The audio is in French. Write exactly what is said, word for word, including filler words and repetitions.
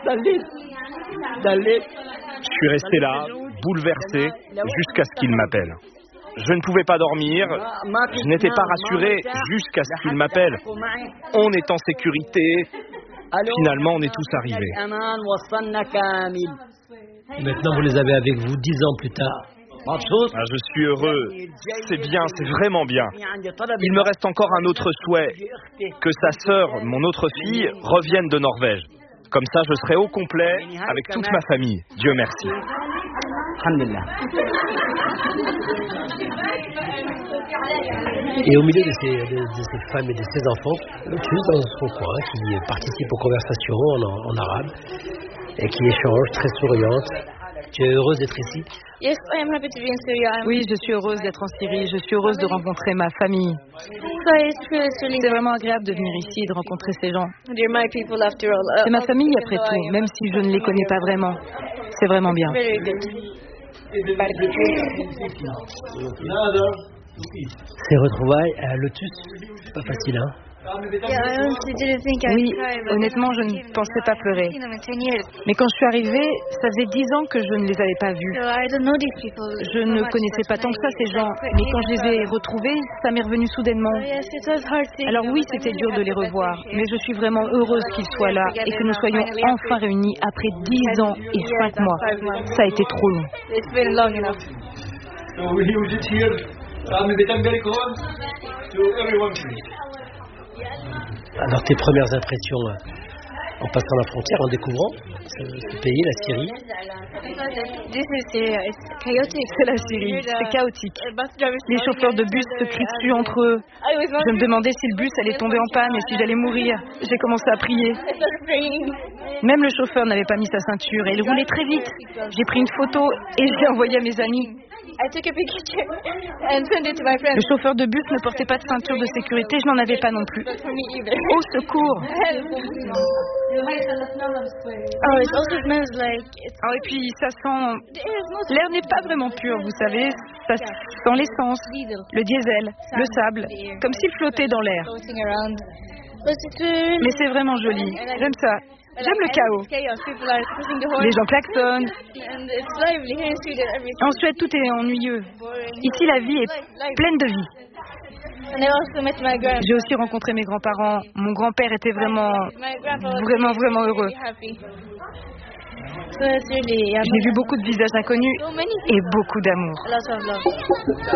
Je suis resté là, bouleversé, jusqu'à ce qu'il m'appelle. Je ne pouvais pas dormir, je n'étais pas rassuré jusqu'à ce qu'il m'appelle. On est en sécurité, finalement on est tous arrivés. Maintenant vous les avez avec vous dix ans plus tard. Ah, je suis heureux, c'est bien, c'est vraiment bien. Il me reste encore un autre souhait, que sa sœur, mon autre fille, revienne de Norvège. Comme ça, je serai au complet avec toute ma famille. Dieu merci. Et au milieu de ces, de, de ces femmes et de ces enfants, tu es dans son coin, qui participe aux conversations en, en arabe et qui échange, très souriante. Tu es heureuse d'être ici? Yes, I am happy to be in Syria. Oui, je suis heureuse d'être en Syrie. Je suis heureuse de rencontrer ma famille. C'est vraiment agréable de venir ici et de rencontrer ces gens. C'est ma famille après tout, même si je ne les connais pas vraiment. C'est vraiment bien. Ces retrouvailles à Lotus, c'est pas facile, hein? Oui, honnêtement, je ne pensais pas pleurer. Mais quand je suis arrivée, ça faisait dix ans que je ne les avais pas vus. Je ne connaissais pas tant que ça ces gens, mais quand je les ai retrouvés, ça m'est revenu soudainement. Alors oui, c'était dur de les revoir, mais je suis vraiment heureuse qu'ils soient là et que nous soyons enfin réunis après dix ans et cinq mois. Ça a été trop long. Alors tes premières impressions en passant la frontière, en découvrant ce, ce pays, la Syrie? C'est la Syrie, c'est chaotique. Les chauffeurs de bus se crient dessus entre eux. Je me demandais si le bus allait tomber en panne et si j'allais mourir. J'ai commencé à prier. Même le chauffeur n'avait pas mis sa ceinture et il roulait très vite. J'ai pris une photo et je l'ai envoyée à mes amis. Le chauffeur de bus ne portait pas de ceinture de sécurité, je n'en avais pas non plus. Au secours! Oh, et puis ça sent... L'air n'est pas vraiment pur, vous savez. Ça sent l'essence, le diesel, le sable, comme s'il flottait dans l'air. Mais c'est vraiment joli. J'aime ça. J'aime le chaos. Les gens klaxonnent. En Suède, tout est ennuyeux. Ici, la vie est pleine de vie. J'ai aussi rencontré mes grands-parents. Mon grand-père était vraiment, vraiment, vraiment heureux. J'ai vu beaucoup de visages inconnus et beaucoup d'amour.